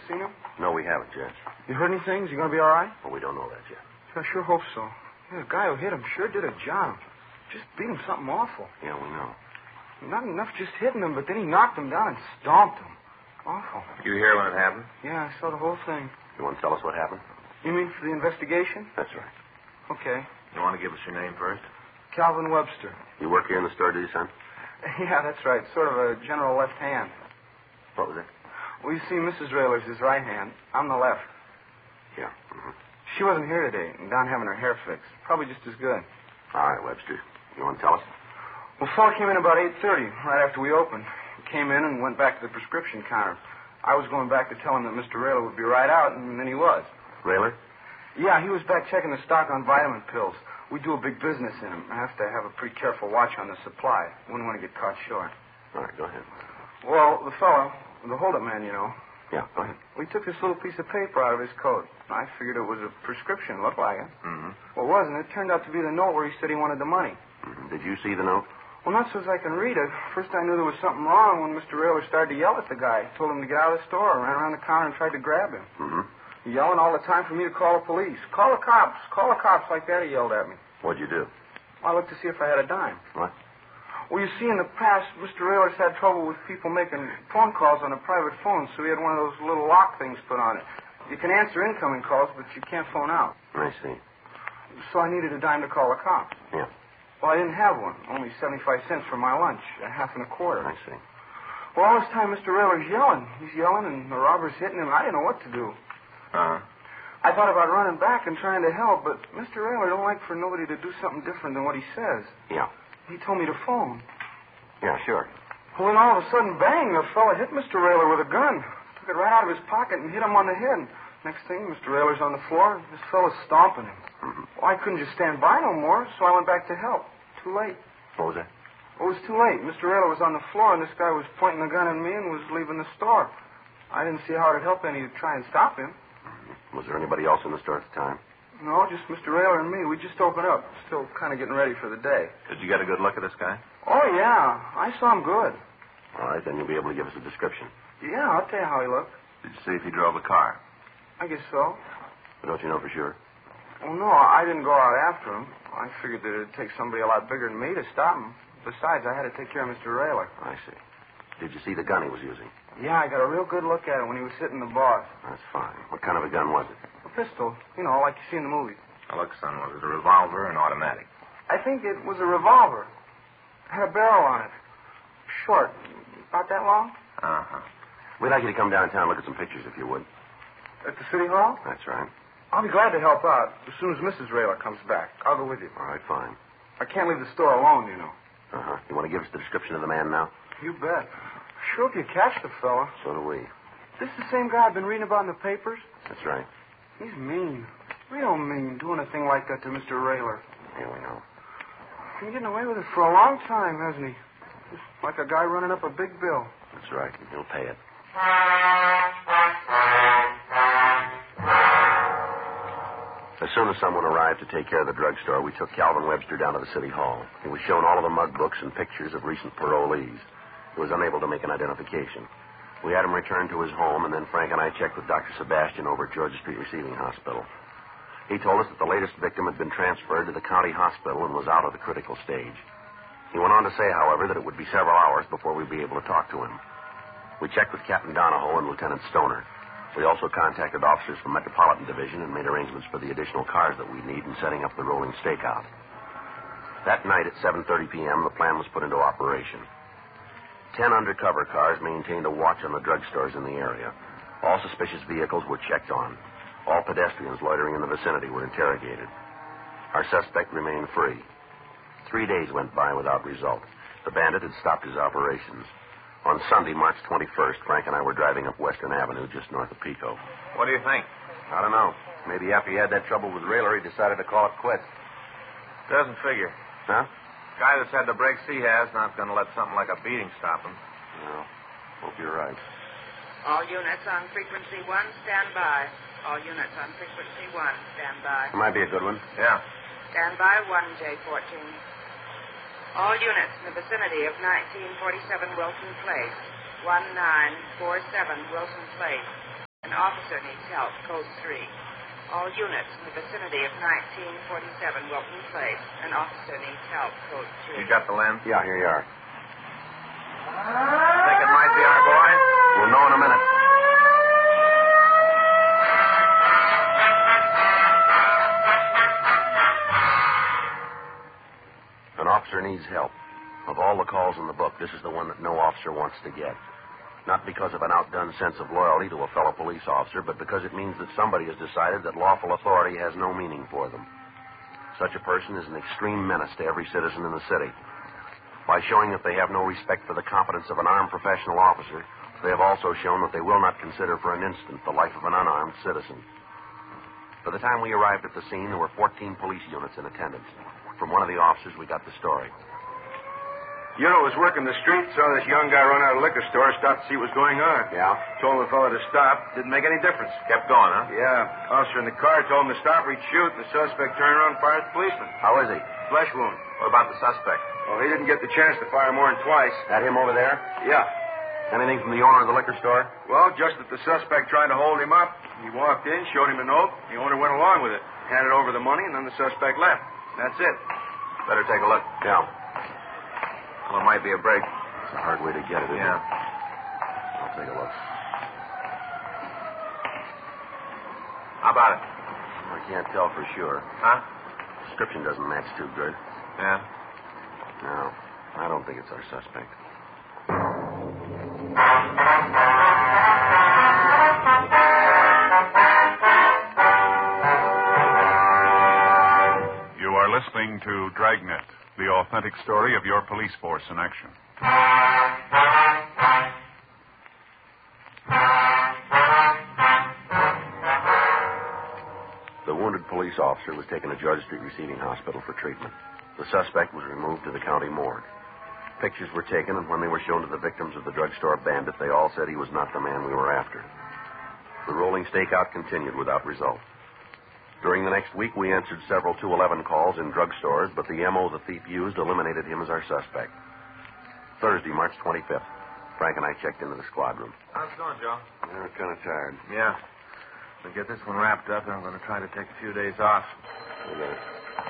seen him? No, we haven't yet. You heard anything? Is he going to be all right? Well, we don't know that yet. I sure hope so. Yeah, the guy who hit him sure did a job. Just beat him something awful. Yeah, we know. Not enough just hitting him, but then he knocked him down and stomped him. Awful. You hear when it happened? Yeah, I saw the whole thing. You want to tell us what happened? You mean for the investigation? That's right. Okay. You want to give us your name first? Calvin Webster. You work here in the store, do you, son? Yeah, that's right. Sort of a general left hand. What was it? Well, you see, Mrs. Rayler's his right hand. I'm the left. Yeah. Mm-hmm. She wasn't here today, and down having her hair fixed. Probably just as good. All right, Webster. You want to tell us? Well, fellow came in about 8:30, right after we opened. He came in and went back to the prescription counter. I was going back to tell him that Mr. Rayler would be right out, and then he was. Rayler? Yeah, he was back checking the stock on vitamin pills. We do a big business in them. I have to have a pretty careful watch on the supply. Wouldn't want to get caught short. All right, go ahead. Well, the fellow, the holdup man, you know. Yeah, go ahead. We took this little piece of paper out of his coat. I figured it was a prescription. Looked like it. Mm-hmm. Well, it wasn't. It turned out to be the note where he said he wanted the money. Mm-hmm. Did you see the note? Well, not so as I can read it. First, I knew there was something wrong when Mr. Rayler started to yell at the guy. Told him to get out of the store, ran around the counter and tried to grab him. Mm-hmm. Yelling all the time for me to call the police. Call the cops. Call the cops, like that he yelled at me. What'd you do? I looked to see if I had a dime. What? Well, you see, in the past, Mr. Rayler's had trouble with people making phone calls on a private phone, so he had one of those little lock things put on it. You can answer incoming calls, but you can't phone out. I see. So I needed a dime to call the cops. Yeah. Well, I didn't have one. Only 75 cents for my lunch, a half and a quarter. I see. Well, all this time, Mr. Rayler's yelling. He's yelling, and the robber's hitting him. I didn't know what to do. Uh-huh. I thought about running back and trying to help, but Mr. Rayler don't like for nobody to do something different than what he says. Yeah. He told me to phone. Yeah, sure. Well, then all of a sudden, bang, the fella hit Mr. Rayler with a gun. Took it right out of his pocket and hit him on the head. Next thing, Mr. Rayler's on the floor. This fella's stomping him. Mm-hmm. Well, I couldn't just stand by no more, so I went back to help. Too late. What was that? Well, it was too late. Mr. Rayler was on the floor, and this guy was pointing the gun at me and was leaving the store. I didn't see how it'd help any to try and stop him. Was there anybody else in the store at the time? No, just Mr. Rayler and me. We just opened up. Still kind of getting ready for the day. Did you get a good look at this guy? Oh, yeah. I saw him good. All right, then you'll be able to give us a description. Yeah, I'll tell you how he looked. Did you see if he drove a car? I guess so. But don't you know for sure? Well, no, I didn't go out after him. I figured that it'd take somebody a lot bigger than me to stop him. Besides, I had to take care of Mr. Rayler. I see. Did you see the gun he was using? Yeah, I got a real good look at it when he was hitting the boss. That's fine. What kind of a gun was it? A pistol, you know, like you see in the movies. Now, look, son, was it a revolver or an automatic? I think it was a revolver. Had a barrel on it. Short. About that long? Uh-huh. We'd like you to come downtown and look at some pictures, if you would. At the city hall? That's right. I'll be glad to help out as soon as Mrs. Rayler comes back. I'll go with you. All right, fine. I can't leave the store alone, you know. Uh-huh. You want to give us the description of the man now? You bet. Sure, if you catch the fella. So do we. This the same guy I've been reading about in the papers? That's right. He's mean. Real mean, doing a thing like that to Mr. Rayler. Yeah, we know. He's getting away with it for a long time, hasn't he? Just like a guy running up a big bill. That's right. He'll pay it. As soon as someone arrived to take care of the drugstore, we took Calvin Webster down to the city hall. He was shown all of the mug books and pictures of recent parolees. He was unable to make an identification. We had him returned to his home, and then Frank and I checked with Dr. Sebastian over at Georgia Street Receiving Hospital. He told us that the latest victim had been transferred to the county hospital and was out of the critical stage. He went on to say, however, that it would be several hours before we'd be able to talk to him. We checked with Captain Donahoe and Lieutenant Stoner. We also contacted officers from Metropolitan Division and made arrangements for the additional cars that we'd need in setting up the rolling stakeout. That night at 7:30 p.m., the plan was put into operation. 10 undercover cars maintained a watch on the drugstores in the area. All suspicious vehicles were checked on. All pedestrians loitering in the vicinity were interrogated. Our suspect remained free. 3 days went by without result. The bandit had stopped his operations. On Sunday, March 21st, Frank and I were driving up Western Avenue just north of Pico. What do you think? I don't know. Maybe after he had that trouble with Rayler, he decided to call it quits. Doesn't figure. Huh? Guy that's had the breaks he has not going to let something like a beating stop him. No. Hope you're right. All units on frequency 1, stand by. All units on frequency 1, stand by. Might be a good one. Yeah. Stand by 1J14. All units in the vicinity of 1947 Wilson Place. 1947 Wilson Place. An officer needs help, code 3. All units in the vicinity of 1947 Wilton Place. An officer needs help, code 3. You got the lens? Yeah, here you are. Think it might be our boy? We'll know in a minute. An officer needs help. Of all the calls in the book, this is the one that no officer wants to get. Not because of an outdone sense of loyalty to a fellow police officer, but because it means that somebody has decided that lawful authority has no meaning for them. Such a person is an extreme menace to every citizen in the city. By showing that they have no respect for the competence of an armed professional officer, they have also shown that they will not consider for an instant the life of an unarmed citizen. By the time we arrived at the scene, there were 14 police units in attendance. From one of the officers, we got the story. Unit was working the street, saw this young guy run out of the liquor store, stopped to see what was going on. Yeah? Told the fellow to stop. Didn't make any difference. Kept going, huh? Yeah. Officer in the car told him to stop or he'd shoot, and the suspect turned around and fired at the policeman. How is he? Flesh wound. What about the suspect? Well, he didn't get the chance to fire more than twice. That him over there? Yeah. Anything from the owner of the liquor store? Well, just that the suspect tried to hold him up. He walked in, showed him a note. The owner went along with it. Handed over the money, and then the suspect left. That's it. Better take a look. Yeah. Well, it might be a break. It's a hard way to get it, isn't Yeah. it? I'll take a look. How about it? I can't tell for sure. Huh? Description doesn't match too good. Yeah. No, I don't think it's our suspect. You are listening to Dragnet, the authentic story of your police force in action. The wounded police officer was taken to George Street Receiving Hospital for treatment. The suspect was removed to the county morgue. Pictures were taken, and when they were shown to the victims of the drugstore bandit, they all said he was not the man we were after. The rolling stakeout continued without result. During the next week, we answered several 211 calls in drugstores, but the M.O. the thief used eliminated him as our suspect. Thursday, March 25th. Frank and I checked into the squad room. How's it going, Joe? We're kind of tired. Yeah. We'll get this one wrapped up, and I'm going to try to take a few days off. We got it.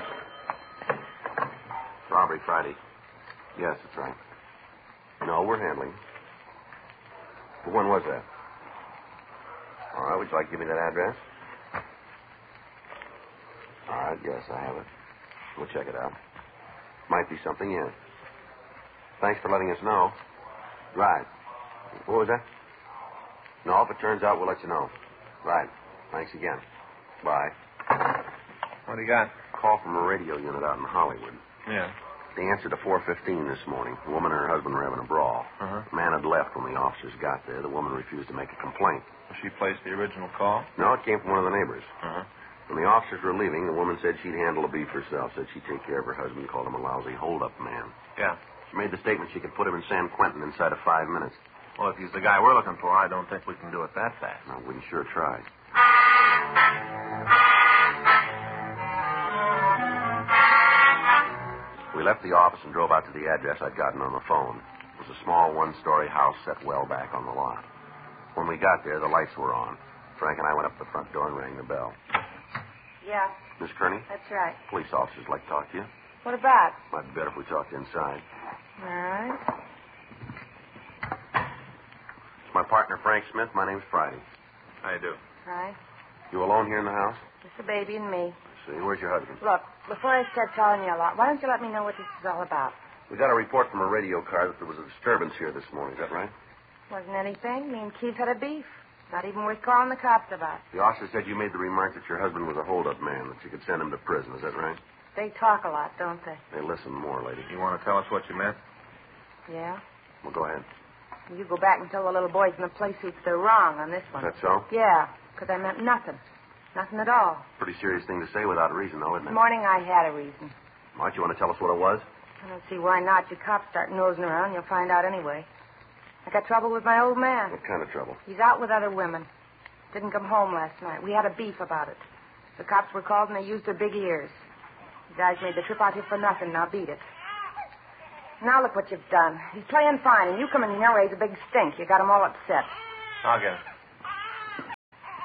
Robbery Friday. Yes, that's right. No, we're handling. But when was that? All right, would you like to give me that address? All right, yes, I have it. We'll check it out. Might be something in. Thanks for letting us know. Right. What was that? No, if it turns out, we'll let you know. Right. Thanks again. Bye. What do you got? Call from a radio unit out in Hollywood. Yeah. They answered to 415 this morning. The woman and her husband were having a brawl. Uh-huh. The man had left when the officers got there. The woman refused to make a complaint. She placed the original call? No, it came from one of the neighbors. Uh-huh. When the officers were leaving, the woman said she'd handle the beef herself, said she'd take care of her husband, called him a lousy hold-up man. Yeah. She made the statement she could put him in San Quentin inside of 5 minutes. Well, if he's the guy we're looking for, I don't think we can do it that fast. No, we can sure try. We left the office and drove out to the address I'd gotten on the phone. It was a small one-story house set well back on the lot. When we got there, the lights were on. Frank and I went up to the front door and rang the bell. Yeah, Miss Kearney, that's right. police officers like to talk to you. What about? Might be better if we talked inside. All right. It's my partner, Frank Smith. My name's Friday. How you do? Right. You alone here in the house? Just the baby and me. See, where's your husband? Look, before I start telling you a lot, why don't you let me know what this is all about? We got a report from a radio car that there was a disturbance here this morning. Is that right? Wasn't anything. Me and Keith had a beef. Not even worth calling the cops about. The officer said you made the remark that your husband was a hold-up man, that you could send him to prison. Is that right? They talk a lot, don't they? They listen more, lady. You want to tell us what you meant? Yeah? Well, go ahead. You go back and tell the little boys in the play suits they're wrong on this one. Is that so? Yeah, because I meant nothing. Nothing at all. Pretty serious thing to say without a reason, though, isn't This it? morning I had a reason. Why, you want to tell us what it was? I don't see why not. Your cops start nosing around. You'll find out anyway. I got trouble with my old man. What kind of trouble? He's out with other women. Didn't come home last night. We had a beef about it. The cops were called and they used their big ears. You guys made the trip out here for nothing. Now beat it. Now look what you've done. He's playing fine, and you come in here and raise a big stink. You got him all upset. I'll get it.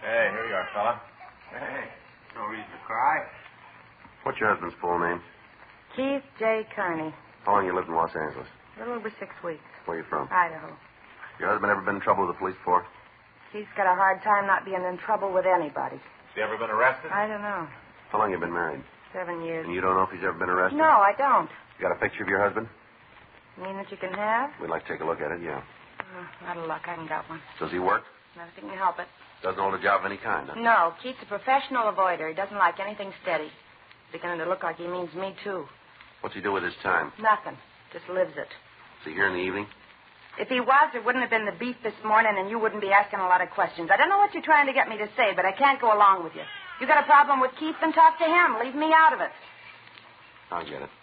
Hey, here you are, fella. Hey, no reason to cry. What's your husband's full name? Keith J. Kearney. How long you lived in Los Angeles? A little over 6 weeks. Where you from? Idaho. Your husband ever been in trouble with the police before? Keith's got a hard time not being in trouble with anybody. Has he ever been arrested? I don't know. How long you been married? 7 years. And you don't know if he's ever been arrested? No, I don't. You got a picture of your husband? You mean that you can have? We'd like to take a look at it, yeah. Out of luck, I haven't got one. Does he work? Nothing to help it. Doesn't hold a job of any kind, huh? No, Keith's a professional avoider. He doesn't like anything steady. It's beginning to look like he means me, too. What's he do with his time? Nothing. Just lives it. Is he here in the evening? If he was, there wouldn't have been the beef this morning, and you wouldn't be asking a lot of questions. I don't know what you're trying to get me to say, but I can't go along with you. You got a problem with Keith, then talk to him. Leave me out of it. I'll get it.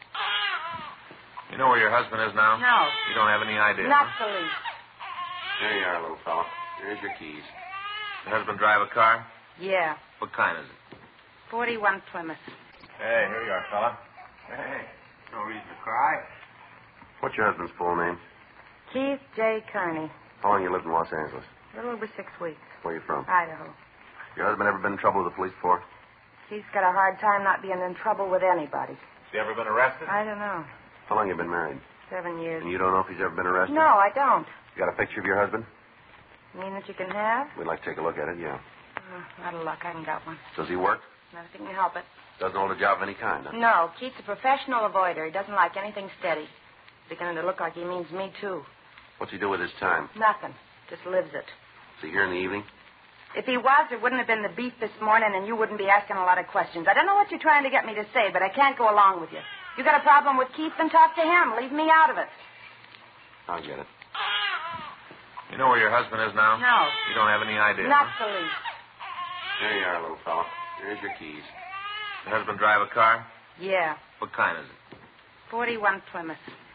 You know where your husband is now? No. You don't have any idea? Not the least. Here you are, little fella. Here's your keys. Your husband drive a car? Yeah. What kind is it? 41 Plymouth. Hey, here you are, fella. Hey, no reason to cry. What's your husband's full name? Keith J. Kearney. How long you lived in Los Angeles? A little over 6 weeks. Where you from? Idaho. Your husband ever been in trouble with the police before? Keith's got a hard time not being in trouble with anybody. Has he ever been arrested? I don't know. How long you been married? 7 years. And you don't know if he's ever been arrested? No, I don't. You got a picture of your husband? You mean that you can have? We'd like to take a look at it, yeah. Out of luck, I haven't got one. Does he work? Nothing to help it. Doesn't hold a job of any kind, huh? No, Keith's a professional avoider. He doesn't like anything steady. It's beginning to look like he means me, too. What's he do with his time? Nothing. Just lives it. Is he here in the evening? If he was, there wouldn't have been the beef this morning, and you wouldn't be asking a lot of questions. I don't know what you're trying to get me to say, but I can't go along with you. You got a problem with Keith, then talk to him. Leave me out of it. I'll get it. You know where your husband is now? No. You don't have any idea? Not the least. Here you are, little fella. Here's your keys. Your husband drive a car? Yeah. What kind is it? 41 Plymouth.